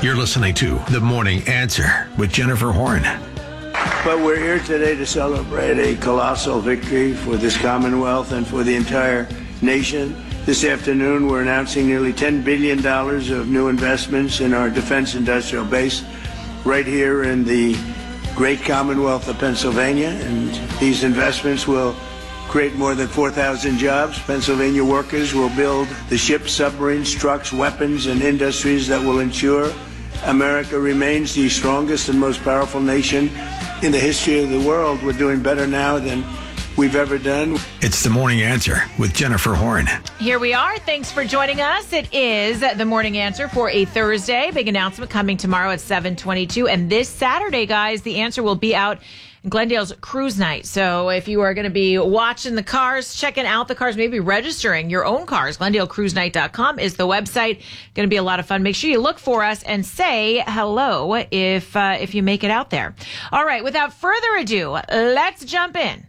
You're listening to The Morning Answer with Jennifer Horn. But we're here today to celebrate a colossal victory for this Commonwealth and for the entire nation. This afternoon, we're announcing nearly $10 billion of new investments in our defense industrial base right here in the great Commonwealth of Pennsylvania. And these investments will create more than 4,000 jobs. Pennsylvania workers will build the ships, submarines, trucks, weapons, and industries that will ensure America remains the strongest and most powerful nation in the history of the world. We're doing better now than we've ever done. It's The Morning Answer with Jennifer Horn. Here we are. Thanks for joining us. It is The Morning Answer for a Thursday. Big announcement coming tomorrow at 7:22. And this Saturday, guys, The Answer will be out in Glendale's Cruise Night. So if you are going to be watching the cars, checking out the cars, maybe registering your own cars, GlendaleCruiseNight.com is the website. Going to be a lot of fun. Make sure you look for us and say hello if you make it out there. All right. Without further ado, let's jump in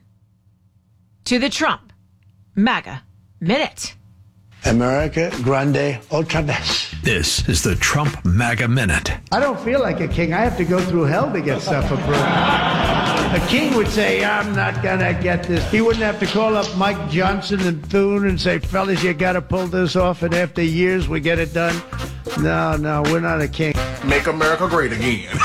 to the Trump MAGA Minute. America Grande Otra Vez. This is the Trump MAGA Minute. I don't feel like a king. I have to go through hell to get stuff approved. A king would say, I'm not going to get this. He wouldn't have to call up Mike Johnson and Thune and say, fellas, you got to pull this off, and after years we get it done. No, we're not a king. Make America great again.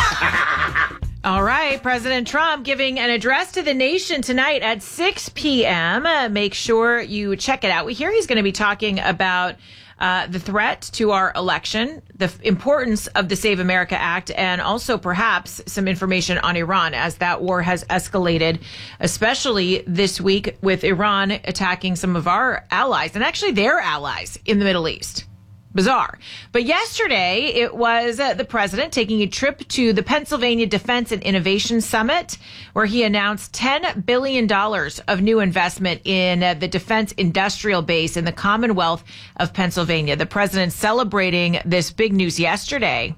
All right, President Trump giving an address to the nation tonight at 6 p.m. Make sure you check it out. We hear he's going to be talking about the threat to our election, the importance of the Save America Act, and also perhaps some information on Iran as that war has escalated, especially this week with Iran attacking some of our allies and actually their allies in the Middle East. Bizarre. But yesterday, it was the president taking a trip to the Pennsylvania Defense and Innovation Summit, where he announced $10 billion of new investment in the defense industrial base in the Commonwealth of Pennsylvania. The president celebrating this big news yesterday.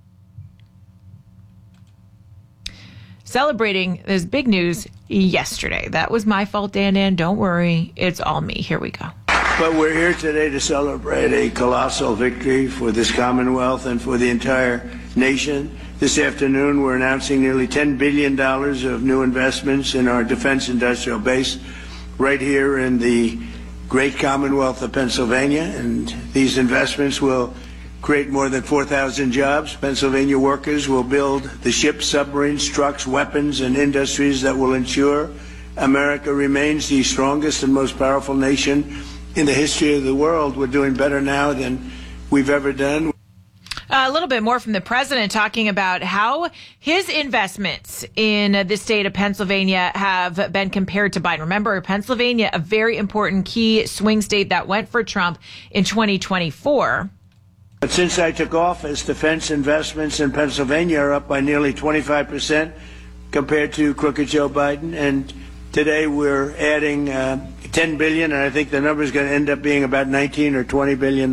Celebrating this big news yesterday. That was my fault, Dan. Don't worry. It's all me. Here we go. But we're here today to celebrate a colossal victory for this Commonwealth and for the entire nation. This afternoon, we're announcing nearly $10 billion of new investments in our defense industrial base right here in the great Commonwealth of Pennsylvania. And these investments will create more than 4,000 jobs. Pennsylvania workers will build the ships, submarines, trucks, weapons, and industries that will ensure America remains the strongest and most powerful nation in the history of the world. We're doing better now than we've ever done. A little bit more from the president talking about how his investments in the state of Pennsylvania have been compared to Biden. Remember, Pennsylvania, a very important key swing state that went for Trump in 2024. But since I took office, defense investments in Pennsylvania are up by nearly 25% compared to crooked Joe Biden. And today we're adding $10 billion, and I think the number is going to end up being about $19 or $20 billion.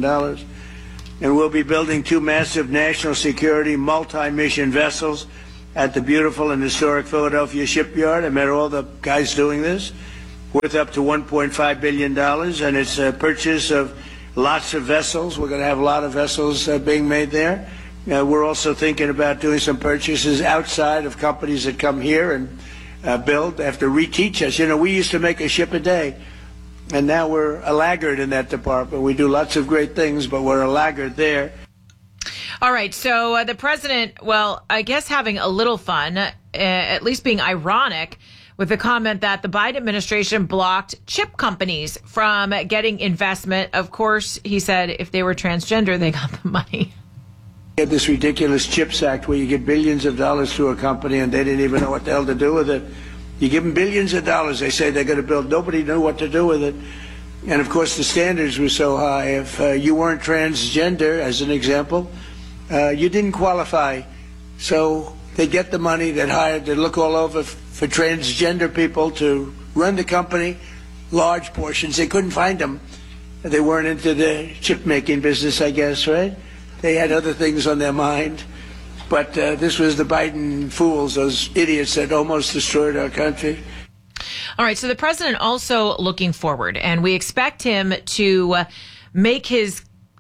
And we'll be building two massive national security multi-mission vessels at the beautiful and historic Philadelphia shipyard. I met all the guys doing this, worth up to $1.5 billion, and it's a purchase of lots of vessels. We're going to have a lot of vessels being made there. We're also thinking about doing some purchases outside of companies that come here and build, have to reteach us. You know, we used to make a ship a day, and now we're a laggard in that department. We do lots of great things, but we're a laggard there. All right, so the president, well, I guess having a little fun, at least being ironic, with the comment that the Biden administration blocked chip companies from getting investment. Of course, he said if they were transgender, they got the money. We had this ridiculous CHIPS Act where you get billions of dollars to a company and they didn't even know what the hell to do with it. You give them billions of dollars, they say they're going to build. Nobody knew what to do with it. And of course, the standards were so high. If you weren't transgender, as an example, you didn't qualify. So they get the money, they'd look all over for transgender people to run the company, large portions. They couldn't find them. They weren't into the chip making business, I guess, right? They had other things on their mind. But this was the Biden fools, those idiots that almost destroyed our country. All right, so the president also looking forward, and we expect him to make his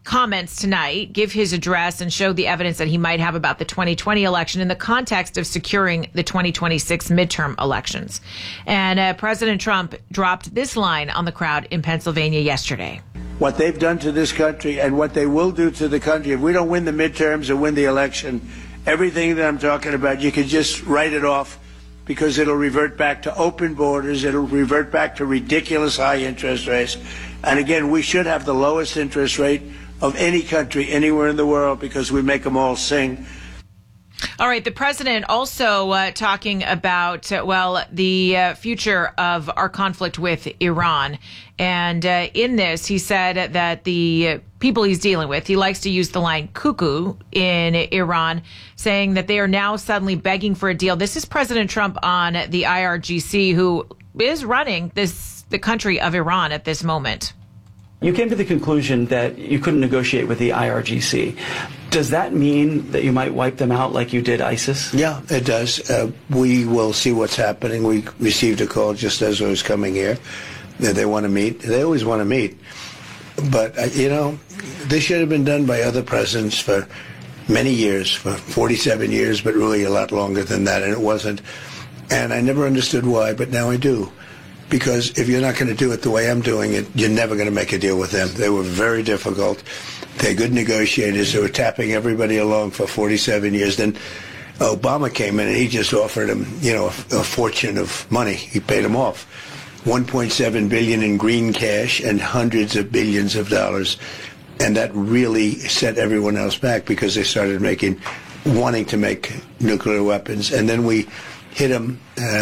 comments tonight, give his address, and show the evidence that he might have about the 2020 election in the context of securing the 2026 midterm elections. And President Trump dropped this line on the crowd in Pennsylvania yesterday. What they've done to this country and what they will do to the country, if we don't win the midterms or win the election, everything that I'm talking about, you can just write it off, because it'll revert back to open borders. It'll revert back to ridiculous high interest rates. And again, we should have the lowest interest rate of any country anywhere in the world, because we make them all sing. All right. The president also talking about, the future of our conflict with Iran. And in this, he said that the people he's dealing with, he likes to use the line cuckoo in Iran, saying that they are now suddenly begging for a deal. This is President Trump on the IRGC, who is running the country of Iran at this moment. You came to the conclusion that you couldn't negotiate with the IRGC. Does that mean that you might wipe them out like you did ISIS? Yeah, it does. We will see what's happening. We received a call just as I was coming here that they want to meet. They always want to meet. But, this should have been done by other presidents for many years, for 47 years, but really a lot longer than that, and it wasn't. And I never understood why, but now I do. Because if you're not going to do it the way I'm doing it, you're never going to make a deal with them. They were very difficult. They're good negotiators. They were tapping everybody along for 47 years. Then Obama came in and he just offered them, a fortune of money. He paid them off. $1.7 billion in green cash and hundreds of billions of dollars. And that really set everyone else back, because they started wanting to make nuclear weapons. And then we hit them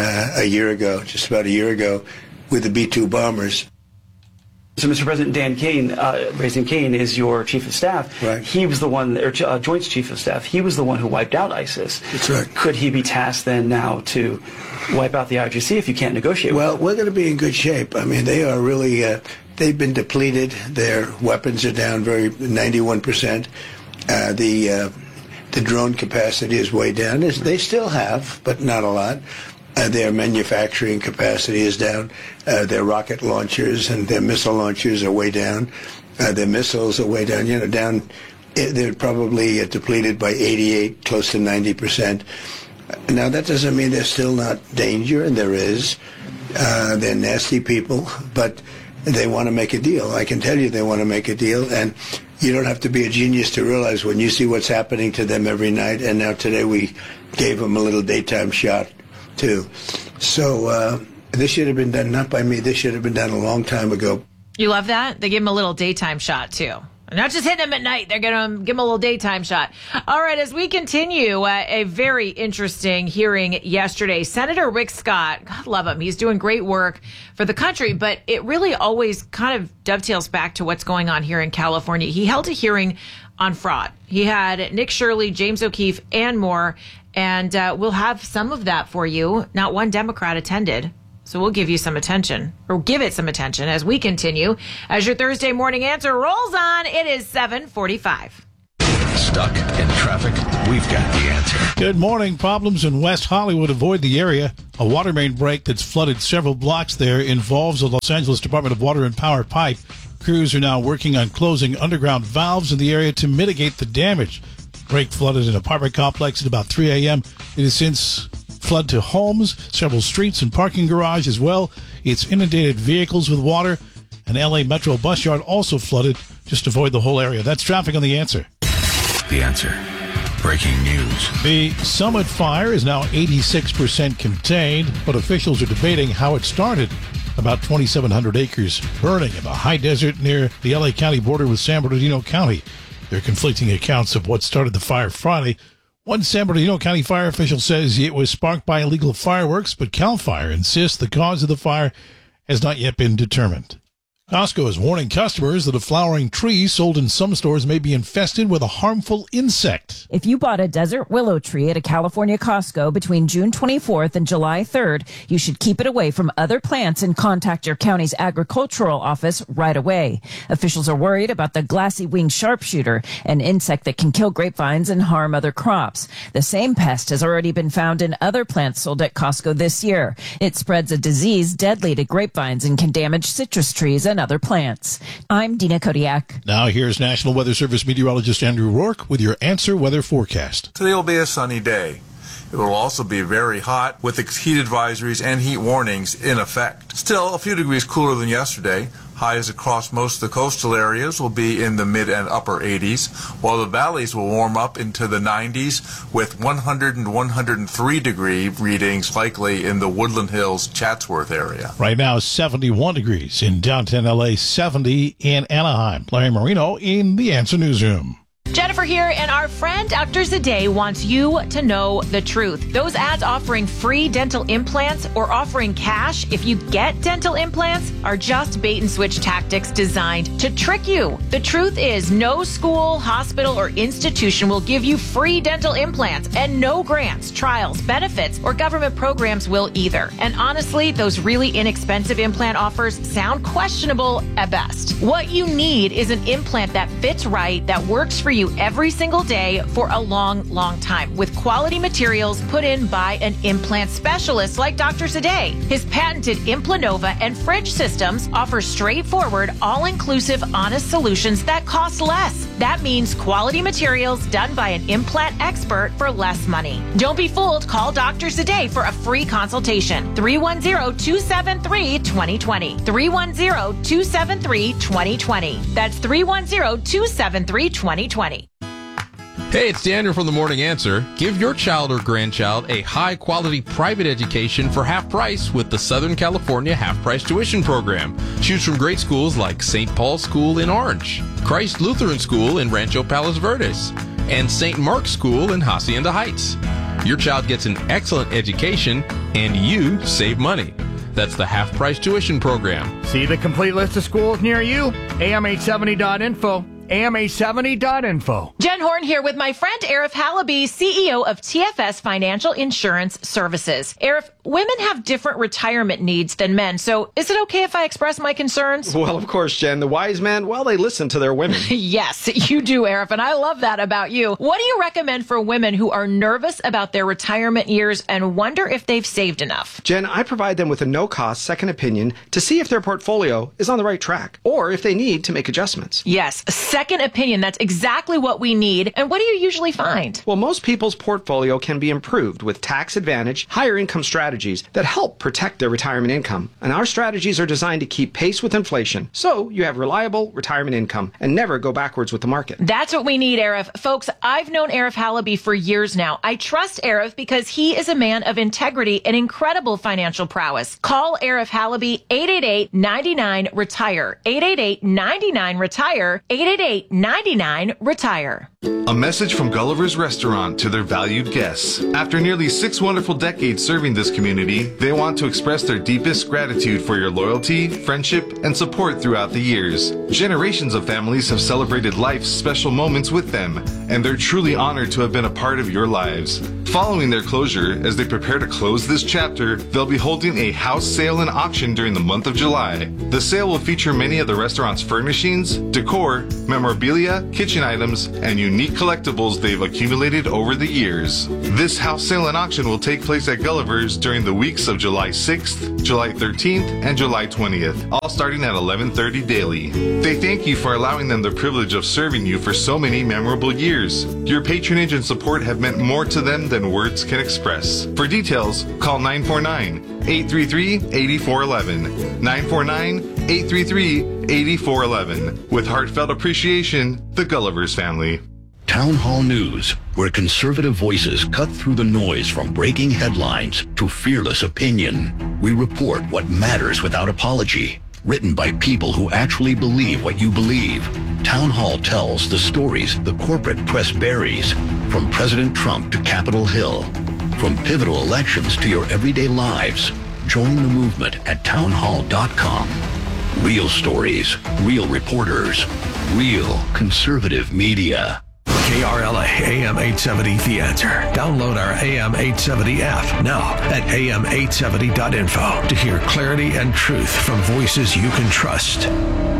just about a year ago, with the B-2 bombers. So, Mr. President, Dan Kane, Raising Kane, is your chief of staff. Right. He was the one, Joint's chief of staff. He was the one who wiped out ISIS. That's right. Could he be tasked then now to wipe out the IRGC if you can't negotiate with them? We're going to be in good shape. I mean, they are really, they've been depleted. Their weapons are down 91%. The drone capacity is way down. They still have, but not a lot. Their manufacturing capacity is down. Their rocket launchers and their missile launchers are way down. Their missiles are way down. They're probably depleted by 88, close to 90%. Now, that doesn't mean there's still not danger, and there is. They're nasty people, but they want to make a deal. I can tell you they want to make a deal, and you don't have to be a genius to realize when you see what's happening to them every night. And now today we gave them a little daytime shot, too. So this should have been done, not by me. This should have been done a long time ago. You love that? They give him a little daytime shot, too. Not just hitting him at night. They're going to give him a little daytime shot. All right, as we continue, a very interesting hearing yesterday. Senator Rick Scott, God love him, he's doing great work for the country, but it really always kind of dovetails back to what's going on here in California. He held a hearing on fraud. He had Nick Shirley, James O'Keefe, and more, and we'll have some of that for you. Not one Democrat attended. So we'll give you some attention, or give it some attention as we continue. As your Thursday morning answer rolls on, it is 7:45. Stuck in traffic? We've got the answer. Good morning. Problems in West Hollywood. Avoid the area. A water main break that's flooded several blocks there involves the Los Angeles Department of Water and Power pipe. Crews are now working on closing underground valves in the area to mitigate the damage. Break flooded an apartment complex at about 3 a.m. It has since flood to homes, several streets and parking garage as well. It's inundated vehicles with water. An LA Metro bus yard also flooded. Just avoid the whole area. That's traffic on The Answer. The Answer. Breaking news. The Summit fire is now 86% contained, but officials are debating how it started. About 2,700 acres burning in the high desert near the LA County border with San Bernardino County. There are conflicting accounts of what started the fire Friday. One San Bernardino County fire official says it was sparked by illegal fireworks, but CAL FIRE insists the cause of the fire has not yet been determined. Costco is warning customers that a flowering tree sold in some stores may be infested with a harmful insect. If you bought a desert willow tree at a California Costco between June 24th and July 3rd, you should keep it away from other plants and contact your county's agricultural office right away. Officials are worried about the glassy-winged sharpshooter, an insect that can kill grapevines and harm other crops. The same pest has already been found in other plants sold at Costco this year. It spreads a disease deadly to grapevines and can damage citrus trees and than other plants. I'm Dina Kodiak. Now here's National Weather Service meteorologist Andrew Rourke with your Answer Weather forecast. Today will be a sunny day. It will also be very hot with heat advisories and heat warnings in effect. Still, a few degrees cooler than yesterday. Highs across most of the coastal areas will be in the mid and upper 80s, while the valleys will warm up into the 90s with 100 and 103 degree readings likely in the Woodland Hills, Chatsworth area. Right now, 71 degrees in downtown LA, 70 in Anaheim. Larry Marino in the Answer Newsroom. Jennifer here, and our friend Dr. Zadeh wants you to know the truth. Those ads offering free dental implants or offering cash if you get dental implants are just bait and switch tactics designed to trick you. The truth is, no school, hospital, or institution will give you free dental implants, and no grants, trials, benefits, or government programs will either. And honestly, those really inexpensive implant offers sound questionable at best. What you need is an implant that fits right, that works for you every single day for a long, long time, with quality materials put in by an implant specialist like Dr. Zadeh. His patented Implanova and Fridge systems offer straightforward, all-inclusive, honest solutions that cost less. That means quality materials done by an implant expert for less money. Don't be fooled. Call Dr. Zadeh for a free consultation. 310-273-2020. 310-273-2020. That's 310-273-2020. Hey, it's Daniel from The Morning Answer. Give your child or grandchild a high-quality private education for half price with the Southern California half-price tuition program. Choose from great schools like St. Paul's School in Orange, Christ Lutheran School in Rancho Palos Verdes, and St. Mark's School in Hacienda Heights. Your child gets an excellent education, and you save money. That's the half-price tuition program. See the complete list of schools near you? AM870.info. AM870.info. Jen Horn here with my friend Arif Halaby, CEO of TFS Financial Insurance Services. Arif, women have different retirement needs than men, so is it okay if I express my concerns? Well, of course, Jen. The wise men, well, they listen to their women. Yes, you do, Arif, and I love that about you. What do you recommend for women who are nervous about their retirement years and wonder if they've saved enough? Jen, I provide them with a no-cost second opinion to see if their portfolio is on the right track or if they need to make adjustments. Yes, second opinion. That's exactly what we need. And what do you usually find? Well, most people's portfolio can be improved with tax advantage, higher income strategies that help protect their retirement income. And our strategies are designed to keep pace with inflation, so you have reliable retirement income and never go backwards with the market. That's what we need, Arif. Folks, I've known Arif Halaby for years now. I trust Arif because he is a man of integrity and incredible financial prowess. Call Arif Halaby 888-99-RETIRE. 888-99-RETIRE. 888-99-RETIRE. A message from Gulliver's Restaurant to their valued guests. After nearly 6 wonderful decades serving this community, they want to express their deepest gratitude for your loyalty, friendship, and support throughout the years. Generations of families have celebrated life's special moments with them, and they're truly honored to have been a part of your lives. Following their closure, as they prepare to close this chapter, they'll be holding a house sale and auction during the month of July. The sale will feature many of the restaurant's furnishings, decor, memorabilia, kitchen items, and unique collectibles they've accumulated over the years. This house sale and auction will take place at Gulliver's during the weeks of July 6th, July 13th, and July 20th, all starting at 11:30 daily. They thank you for allowing them the privilege of serving you for so many memorable years. Your patronage and support have meant more to them than words can express. For details, call 949-833-8411. 949-833-8411. With heartfelt appreciation, the Gulliver's family. Town Hall News, where conservative voices cut through the noise from breaking headlines to fearless opinion. We report what matters without apology. Written by people who actually believe what you believe. Town Hall tells the stories the corporate press buries, from President Trump to Capitol Hill, from pivotal elections to your everyday lives. Join the movement at townhall.com. Real stories, real reporters, real conservative media. KRLA AM 870 The Answer. Download our AM 870 app now at am870.info to hear clarity and truth from voices you can trust.